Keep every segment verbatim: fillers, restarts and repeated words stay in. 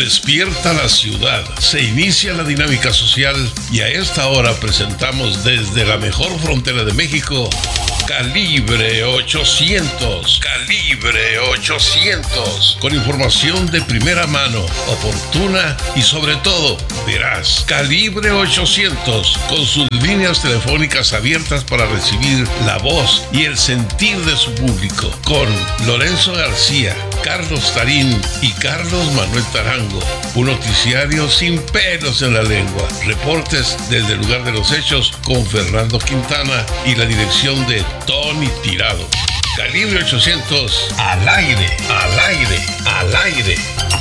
Despierta la ciudad, se inicia la dinámica social y a esta hora presentamos desde la mejor frontera de México, Calibre ochocientos. Calibre ochocientos. Con información de primera mano, oportuna y sobre todo veraz. Calibre ochocientos. Con sus líneas telefónicas abiertas para recibir la voz y el sentir de su público. Con Lorenzo García, Carlos Tarín y Carlos Manuel Tarango. Un noticiario sin pelos en la lengua. Reportes desde el lugar de los hechos con Fernando Quintana y la dirección de Tony Tirado. Calibre ochocientos, al aire, al aire, al aire.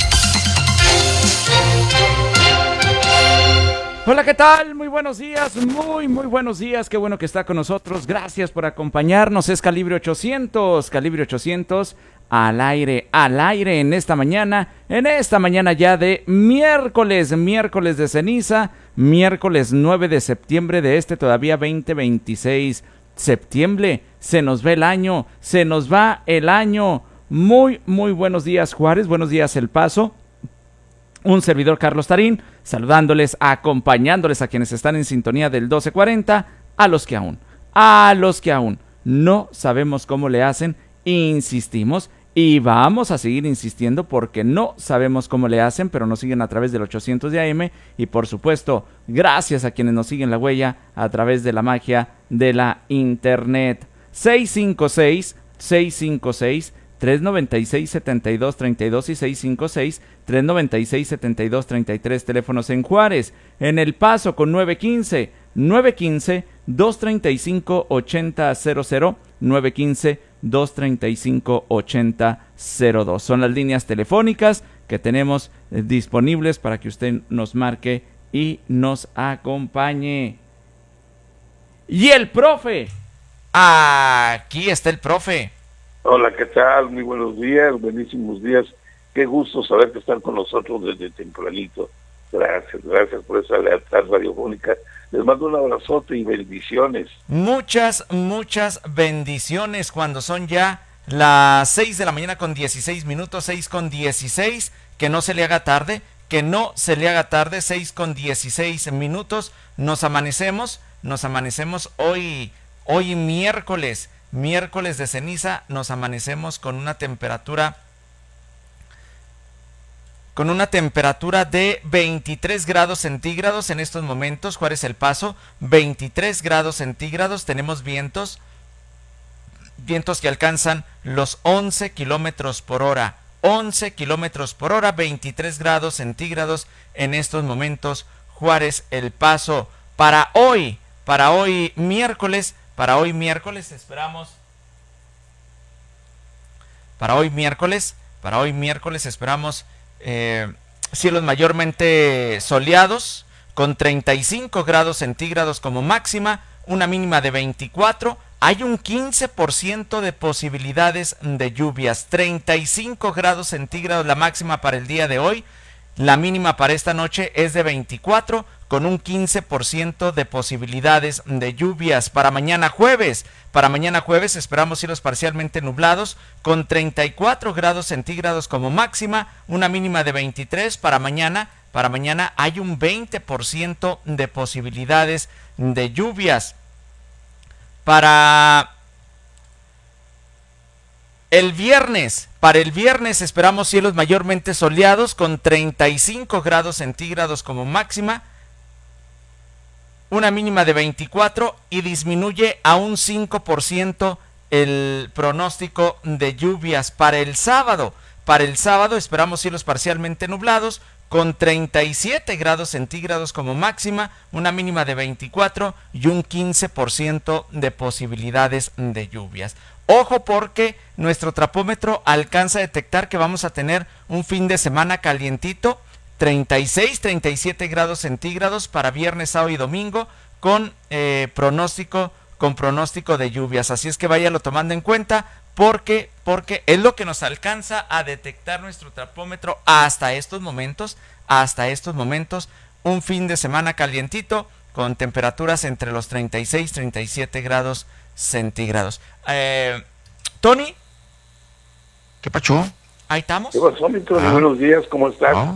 Hola, ¿qué tal? Muy buenos días, muy, muy buenos días. Qué bueno que está con nosotros. Gracias por acompañarnos. Es Calibre ochocientos, Calibre ochocientos, al aire, al aire en esta mañana, en esta mañana ya de miércoles, miércoles de ceniza, miércoles nueve de septiembre de este todavía veinte veintiséis. Septiembre, se nos va el año, se nos va el año. Muy, muy buenos días, Juárez, buenos días, El Paso. Un servidor, Carlos Tarín, saludándoles, acompañándoles a quienes están en sintonía del doce cuarenta, a los que aún, a los que aún no sabemos cómo le hacen, insistimos y vamos a seguir insistiendo porque no sabemos cómo le hacen, pero nos siguen a través del ochocientos de A M y por supuesto, gracias a quienes nos siguen la huella a través de la magia de la internet. seis cinco seis, seis cinco seis, tres nueve seis, siete dos tres dos y seis cinco seis, tres nueve seis, siete dos tres tres, teléfonos en Juárez, en El Paso con nueve uno cinco, nueve uno cinco, dos tres cinco, ocho cero cero cero, nueve uno cinco, dos tres cinco, ocho cero cero dos. Son las líneas telefónicas que tenemos eh, disponibles para que usted nos marque y nos acompañe. Y el profe, aquí está el profe. Hola, ¿qué tal? Muy buenos días, buenísimos días. Qué gusto saber que están con nosotros desde tempranito. Gracias, gracias por esa lealtad radiofónica. Les mando un abrazote y bendiciones. Muchas, muchas bendiciones cuando son ya las seis de la mañana con dieciséis minutos, seis con dieciséis, que no se le haga tarde, que no se le haga tarde, seis con dieciséis minutos, nos amanecemos, nos amanecemos hoy, hoy miércoles, miércoles de ceniza, nos amanecemos con una temperatura con una temperatura de veintitrés grados centígrados en estos momentos. Juárez, El Paso, veintitrés grados centígrados, tenemos vientos, vientos que alcanzan los once kilómetros por hora, once kilómetros por hora, veintitrés grados centígrados en estos momentos, Juárez, El Paso. Para hoy, para hoy miércoles, para hoy miércoles esperamos, para hoy miércoles, para hoy miércoles esperamos Eh, cielos mayormente soleados, con treinta y cinco grados centígrados como máxima, una mínima de veinticuatro. Hay un quince por ciento de posibilidades de lluvias, treinta y cinco grados centígrados la máxima para el día de hoy. La mínima para esta noche es de veinticuatro, con un quince por ciento de posibilidades de lluvias. Para mañana jueves, para mañana jueves esperamos cielos parcialmente nublados, con treinta y cuatro grados centígrados como máxima, una mínima de veintitrés. Para mañana, para mañana hay un veinte por ciento de posibilidades de lluvias. Para el viernes, para el viernes esperamos cielos mayormente soleados con treinta y cinco grados centígrados como máxima, una mínima de veinticuatro y disminuye a un cinco por ciento el pronóstico de lluvias. Para el sábado, para el sábado esperamos cielos parcialmente nublados con treinta y siete grados centígrados como máxima, una mínima de veinticuatro y un quince por ciento de posibilidades de lluvias. Ojo porque nuestro trapómetro alcanza a detectar que vamos a tener un fin de semana calientito, treinta y seis, treinta y siete grados centígrados para viernes, sábado y domingo, con eh, pronóstico, con pronóstico de lluvias. Así es que váyalo tomando en cuenta porque, porque es lo que nos alcanza a detectar nuestro trapómetro hasta estos momentos, hasta estos momentos, un fin de semana calientito con temperaturas entre los treinta y seis, treinta y siete grados centígrados. Eh, Tony, ¿qué pacho? Ahí estamos. ¿Qué pasó, mi Tony? Ah. Buenos días, ¿cómo estás? Ah,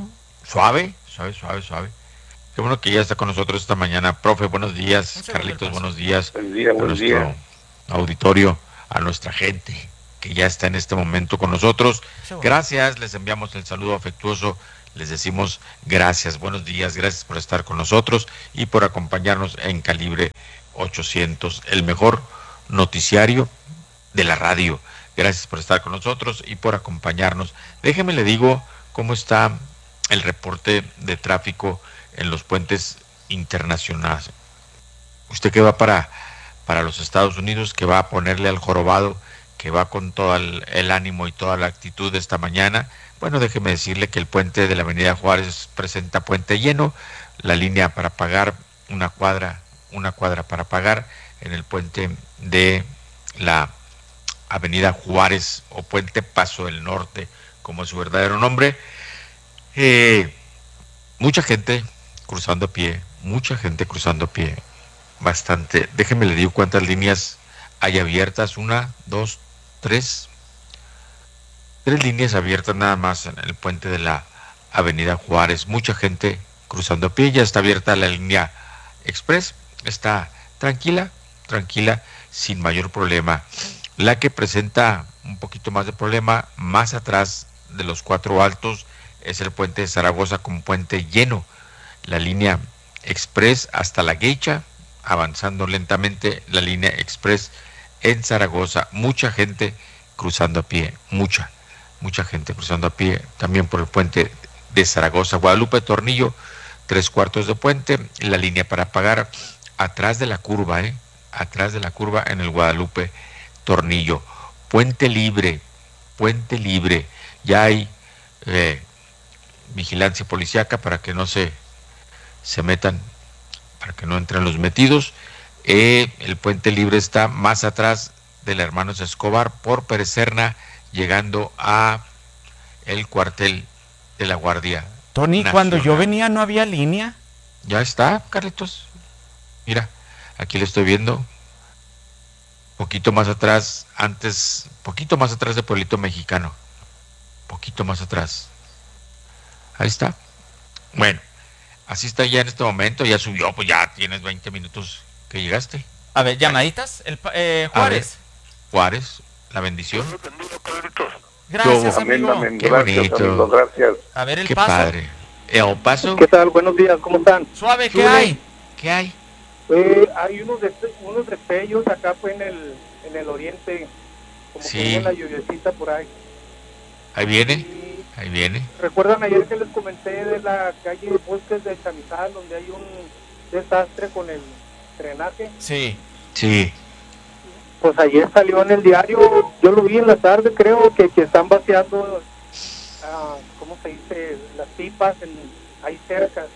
suave, suave, suave, suave. Qué bueno que ya está con nosotros esta mañana. Profe, buenos días. Carlitos, buenos días. Buen día, buen a nuestro día. auditorio, a nuestra gente que ya está en este momento con nosotros. Gracias, les enviamos el saludo afectuoso. Les decimos gracias, buenos días, gracias por estar con nosotros y por acompañarnos en Calibre ochocientos, el mejor noticiario de la radio. Gracias por estar con nosotros y por acompañarnos. Déjeme le digo cómo está el reporte de tráfico en los puentes internacionales. Usted que va para, para los Estados Unidos, que va a ponerle al jorobado, que va con todo el, el ánimo y toda la actitud de esta mañana, bueno, déjeme decirle que el puente de la Avenida Juárez presenta puente lleno, la línea para pagar, una cuadra, una cuadra para pagar en el puente de la Avenida Juárez o Puente Paso del Norte, como es su verdadero nombre. Eh, mucha gente cruzando a pie, mucha gente cruzando a pie, bastante. Déjeme le digo cuántas líneas hay abiertas, una, dos, tres, tres líneas abiertas nada más en el puente de la Avenida Juárez. Mucha gente cruzando a pie, ya está abierta la línea express, está tranquila, tranquila, sin mayor problema. La que presenta un poquito más de problema, más atrás de los Cuatro Altos, es el puente de Zaragoza con puente lleno. La línea express hasta La Gueicha, avanzando lentamente la línea express en Zaragoza. Mucha gente cruzando a pie, mucha, mucha gente cruzando a pie, también por el puente de Zaragoza. Guadalupe Tornillo, tres cuartos de puente, la línea para pagar atrás de la curva, ¿eh? atrás de la curva en el Guadalupe Tornillo. Puente libre, puente libre, ya hay eh, vigilancia policíaca para que no se, se metan, para que no entren los metidos. Eh, el puente libre está más atrás del Hermanos Escobar por Perecerna, llegando a el cuartel de la Guardia Tony, Nacional. cuando yo venía no había línea. Ya está, Carlitos. Mira, aquí le estoy viendo. Poquito más atrás, antes, poquito más atrás de Pueblito Mexicano. Poquito más atrás. Ahí está. Bueno, así está ya en este momento, ya subió, pues ya tienes veinte minutos que llegaste. A ver, llamaditas. El, eh, Juárez. Juárez, la bendición. Gracias, Amén, amigo. amén. Qué Gracias, bonito. amigo, gracias. A ver el Qué paso. padre. El paso. ¿Qué tal? Buenos días, ¿cómo están? Suave, ¿qué Sube. hay? ¿Qué hay? Eh, hay unos de, unos destellos acá pues en el en el oriente, como Sí. que viene la lluviecita por ahí. Ahí viene, Y ahí viene. recuerdan ayer que les comenté de la calle Bosques de Chamizal, donde hay un desastre con el drenaje. Sí. Sí. Pues ayer salió en el diario, yo lo vi en la tarde, creo que, que están vaciando, ah, ¿cómo se dice? Las pipas en, ahí cerca.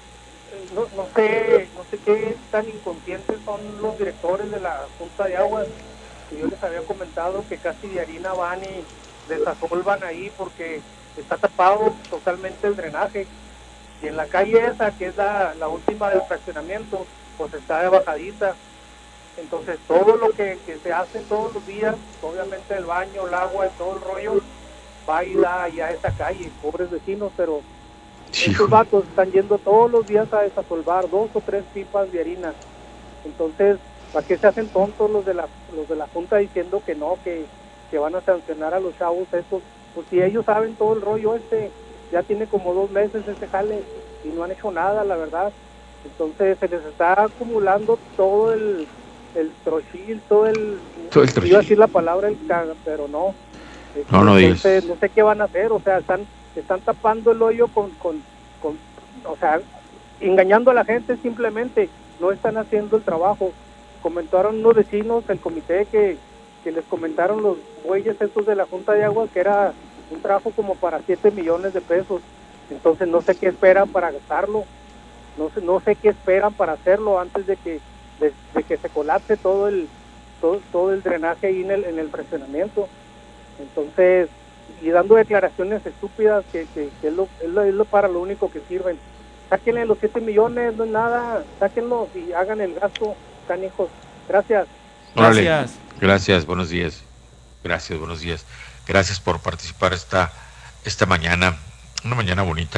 No, no sé, no sé qué tan inconscientes son los directores de la Junta de Aguas, que yo les había comentado que casi de harina van y desasolvan ahí porque está tapado totalmente el drenaje. Y en la calle esa, que es la, la última del fraccionamiento, pues está de bajadita. Entonces todo lo que, que se hace todos los días, obviamente el baño, el agua y todo el rollo, va a ir a, a esa calle, pobres vecinos, pero estos vatos están yendo todos los días a desasolvar dos o tres pipas de harina. Entonces, ¿para qué se hacen tontos los de la los de la Junta diciendo que no, que, que van a sancionar a los chavos estos? Pues si ellos saben todo el rollo este, ya tiene como dos meses ese jale y no han hecho nada, la verdad. Entonces se les está acumulando todo el el trochil, todo el... Todo el trochil. Iba a decir la palabra el caga, pero no. No, no digas. Entonces, no sé qué van a hacer, o sea, están están tapando el hoyo con, con, con, o sea, engañando a la gente simplemente, no están haciendo el trabajo. Comentaron unos vecinos, el comité, que, que les comentaron los bueyes estos de la Junta de Aguas, que era un trabajo como para siete millones de pesos. Entonces no sé qué esperan para gastarlo, no sé, no sé qué esperan para hacerlo antes de que, de, de que se colapse todo el, todo, todo el drenaje ahí en el, en el fraccionamiento. Entonces, y dando declaraciones estúpidas que, que, que es, lo, es, lo, es lo para lo único que sirven. Sáquenle los siete millones, no es nada, sáquenlos y hagan el gasto, canijos. Gracias. Órale. Gracias. Gracias, buenos días. Gracias, buenos días. Gracias por participar esta, esta mañana, una mañana bonita,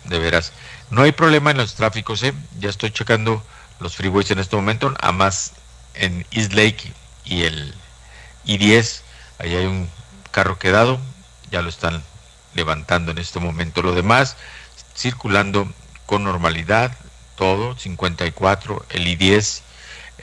de veras. No hay problema en los tráficos, ¿eh? Ya estoy checando los freeways en este momento, a más en East Lake y el I diez, ahí hay un carro quedado, ya lo están levantando en este momento. Lo demás, circulando con normalidad, todo, cincuenta y cuatro, el I diez